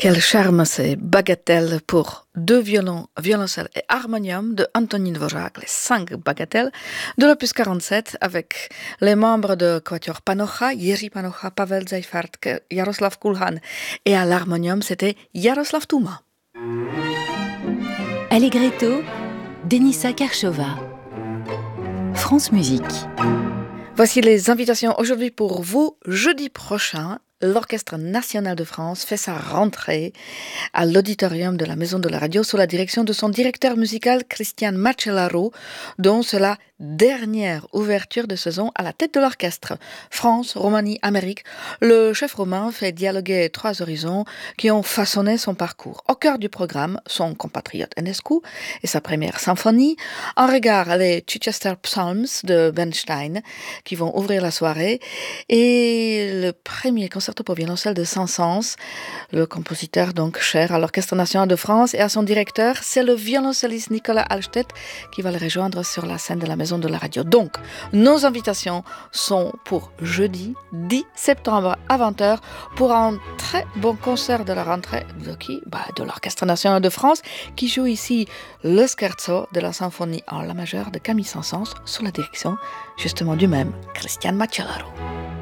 Quel charme ces bagatelles pour deux violons, violoncelle et harmonium de Antonin Dvořák, les 5 bagatelles de l'opus 47 avec les membres de Quatuor Panocha, Jiří Panocha, Pavel Seyfarth, Jaroslav Kulhan et à l'harmonium c'était Jaroslav Tuma. Allegretto, Denisa Karchova. France Musique. Voici les invitations aujourd'hui pour vous. Jeudi prochain, l'Orchestre national de France fait sa rentrée à l'auditorium de la Maison de la Radio sous la direction de son directeur musical Cristian Macellaro, dont c'est la dernière ouverture de saison à la tête de l'orchestre. France, Roumanie, Amérique, le chef roumain fait dialoguer 3 horizons qui ont façonné son parcours. Au cœur du programme, son compatriote Enescu et sa première symphonie. En regard, les Chichester Psalms de Bernstein qui vont ouvrir la soirée et le premier concerto pour violoncelle de Saint-Saëns, le compositeur donc cher à l'Orchestre national de France et à son directeur, c'est le violoncelliste Nicolas Alstedt qui va le rejoindre sur la scène de la Maison de la Radio. Donc, nos invitations sont pour jeudi 10 septembre à 20h pour un très bon concert de la rentrée de qui ? De l'Orchestre national de France qui joue ici le scherzo de la symphonie en la majeure de Camille Saint-Saëns sous la direction justement du même Cristian Macellaro.